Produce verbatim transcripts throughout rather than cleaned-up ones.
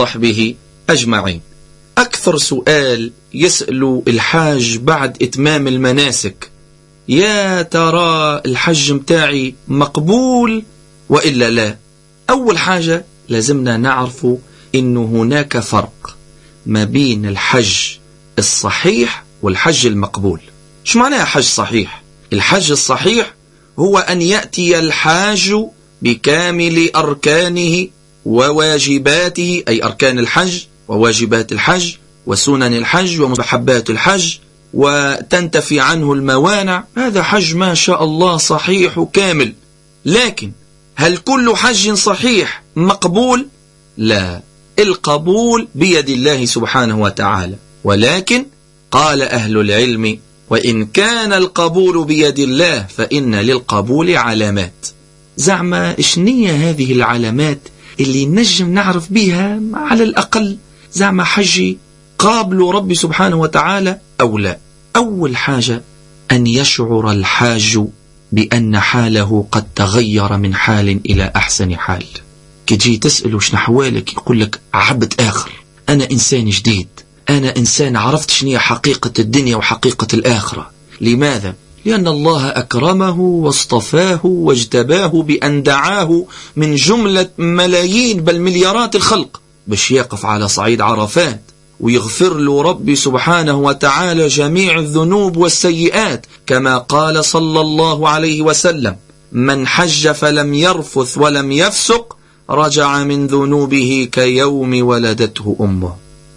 وصحبه أجمعين. أكثر سؤال يسأل الحاج بعد إتمام المناسك: يا ترى الحج متاعي مقبول وإلا لا؟ أول حاجة لازمنا نعرف إن هناك فرق ما بين الحج الصحيح والحج المقبول. شو معناها حج صحيح؟ الحج الصحيح هو أن يأتي الحاج بكامل أركانه وواجباته، أي أركان الحج وواجبات الحج وسنن الحج ومستحبات الحج، وتنتفي عنه الموانع. هذا حج ما شاء الله صحيح كامل. لكن هل كل حج صحيح مقبول؟ لا، القبول بيد الله سبحانه وتعالى. ولكن قال أهل العلم: وإن كان القبول بيد الله فإن للقبول علامات. زعما إشنية هذه العلامات اللي نجم نعرف بها على الأقل زعما حجي قابل ربي سبحانه وتعالى أو لا؟ أول حاجة أن يشعر الحاج بأن حاله قد تغير من حال إلى أحسن حال. كي تسأله شنو حوالك يقول لك عبد آخر، أنا إنسان جديد، أنا إنسان عرفت شنو حقيقة الدنيا وحقيقة الآخرة. لماذا؟ لأن الله أكرمه واصطفاه واجتباه بأن دعاه من جملة ملايين بل مليارات الخلق باش يقف على صعيد عرفات ويغفر له ربي سبحانه وتعالى جميع الذنوب والسيئات، كما قال صلى الله عليه وسلم: من حج فلم يرفث ولم يفسق رجع من ذنوبه كيوم ولدته أمه.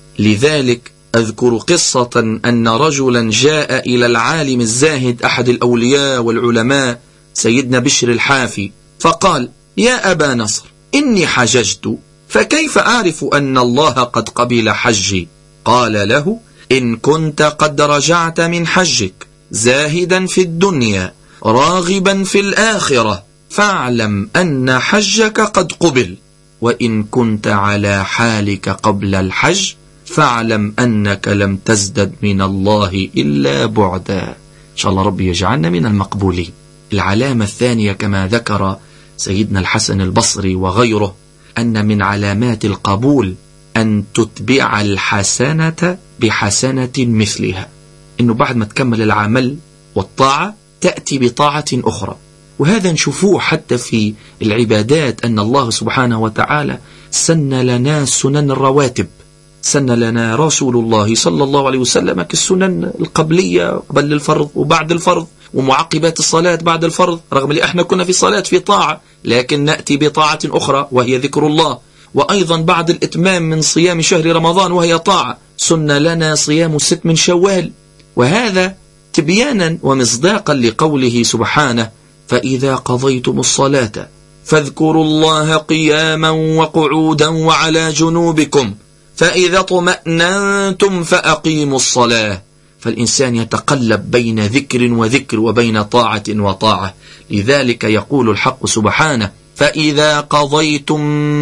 لذلك أذكر قصة أن رجلا جاء إلى العالم الزاهد أحد الأولياء والعلماء سيدنا بشر الحافي فقال: يا أبا نصر، إني حججت، فكيف أعرف أن الله قد قبل حجي؟ قال له: إن كنت قد رجعت من حجك زاهدا في الدنيا راغبا في الآخرة فاعلم أن حجك قد قبل، وإن كنت على حالك قبل الحج فاعلم أنك لم تزدد من الله إلا بعدا. إن شاء الله ربي يجعلنا من المقبولين. العلامة الثانية كما ذكر سيدنا الحسن البصري وغيره أن من علامات القبول أن تتبع الحسنة بحسنة مثلها، إنه بعد ما تكمل العمل والطاعة تأتي بطاعة أخرى. وهذا نشوفوه حتى في العبادات، أن الله سبحانه وتعالى سن لنا سنن الرواتب، سن لنا رسول الله صلى الله عليه وسلم كالسنن القبلية قبل الفرض وبعد الفرض، ومعقبات الصلاة بعد الفرض، رغم اللي احنا كنا في صلاة في طاعة لكن نأتي بطاعة أخرى وهي ذكر الله. وأيضا بعد الإتمام من صيام شهر رمضان وهي طاعة سن لنا صيام الست من شوال، وهذا تبيانا ومصداقا لقوله سبحانه: فإذا قضيتم الصلاة فاذكروا الله قياما وقعودا وعلى جنوبكم فإذا اطمأننتم فأقيموا الصلاة. فالإنسان يتقلب بين ذكر وذكر وبين طاعة وطاعة. لذلك يقول الحق سبحانه: فإذا قضيتم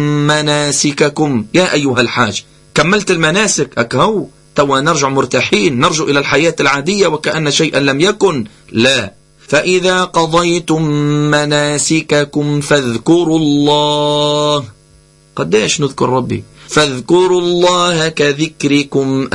مناسككم. يا أيها الحاج، كملت المناسك أكهو توا نرجع مرتاحين، نرجع إلى الحياة العادية وكأن شيئا لم يكن؟ لا، فإذا قضيتم مناسككم فاذكروا الله. قديش نذكر ربي؟ فاذكروا الله كذكركم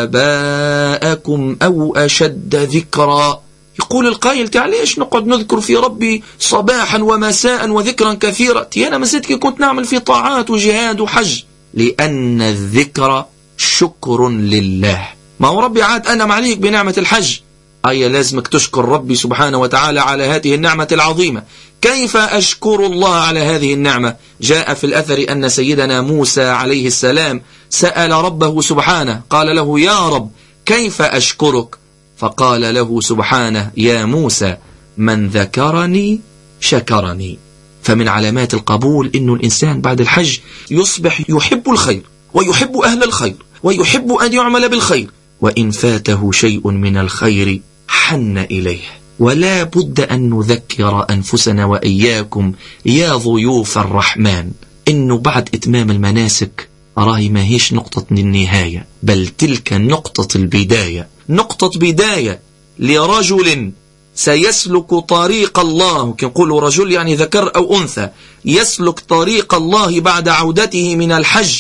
آباءكم أو أشد ذكرا. يقول القائل: تعليش نقعد نذكر في ربي صباحا ومساء وذكرا كثيرا؟ تيانا مسيتك كنت نعمل في طاعات وجهاد وحج. لأن الذكر شكر لله. ما هو ربي عاد أنعم عليك بنعمة الحج، أي لازمك تشكر ربي سبحانه وتعالى على هذه النعمة العظيمة. كيف أشكر الله على هذه النعمة؟ جاء في الأثر أن سيدنا موسى عليه السلام سأل ربه سبحانه، قال له: يا رب كيف أشكرك؟ فقال له سبحانه: يا موسى من ذكرني شكرني. فمن علامات القبول إنه الإنسان بعد الحج يصبح يحب الخير ويحب أهل الخير ويحب أن يعمل بالخير، وإن فاته شيء من الخير حن إليه. ولا بد أن نذكر أنفسنا وإياكم يا ضيوف الرحمن إنه بعد إتمام المناسك راهي ما هيش نقطة النهاية، بل تلك نقطة البداية، نقطة بداية لرجل سيسلك طريق الله. كنقول رجل يعني ذكر أو أنثى، يسلك طريق الله بعد عودته من الحج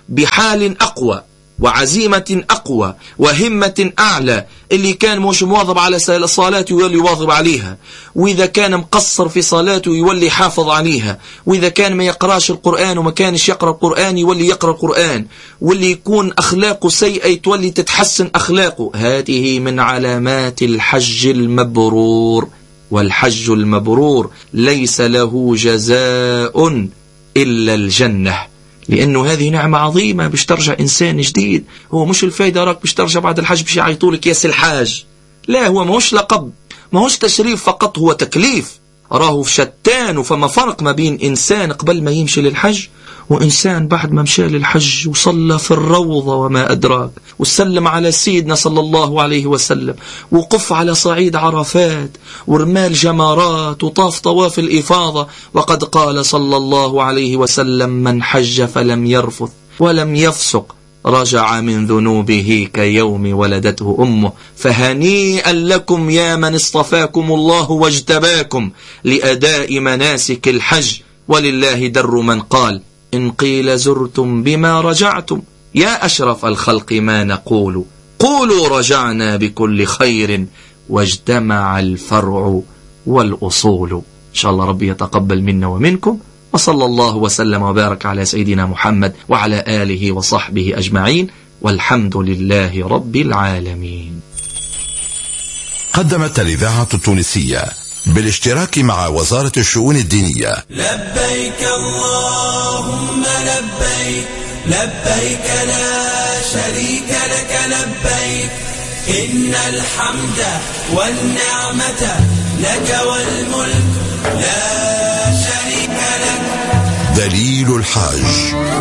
بحال أقوى وعزيمة أقوى وهمة أعلى. اللي كان مش مواظب على صلاته يولي يواظب عليها، وإذا كان مقصر في صلاته يولي حافظ عليها، وإذا كان ما يقراش القرآن وما كانش يقرأ القرآن يولي يقرأ القرآن، واللي يكون أخلاقه سيئة تولي تتحسن أخلاقه. هذه من علامات الحج المبرور. والحج المبرور ليس له جزاء إلا الجنة، لأنه هذه نعمة عظيمة باش ترجع إنسان جديد. هو مش الفايدة راك باش ترجع بعد الحج باش يعيطولك ياس الحاج، لا، هو ماهوش لقب، ماهوش تشريف فقط، هو تكليف. راهو شتان، وفما فرق ما بين إنسان قبل ما يمشي للحج وإنسان بعد ما مشى للحج وصلى في الروضة وما أدراك، وسلم على سيدنا صلى الله عليه وسلم، وقف على صعيد عرفات، ورمال جمرات، وطاف طواف الإفاضة. وقد قال صلى الله عليه وسلم: من حج فلم يرفث ولم يفسق رجع من ذنوبه كيوم ولدته أمه. فهنيئا لكم يا من اصطفاكم الله واجتباكم لأداء مناسك الحج. ولله در من قال: إن قيل زرتم بما رجعتم يا أشرف الخلق ما نقول، قولوا رجعنا بكل خير واجتمع الفرع والأصول. إن شاء الله ربي يتقبل منا ومنكم، وصلى الله وسلم وبارك على سيدنا محمد وعلى آله وصحبه أجمعين، والحمد لله رب العالمين. قدمت الإذاعة التونسية بالاشتراك مع وزارة الشؤون الدينية لبيك اللهم لبيك، لبيك لا شريك لك لبيك، إن الحمد والنعمة لك والملك لا شريك لك. دليل الحاج.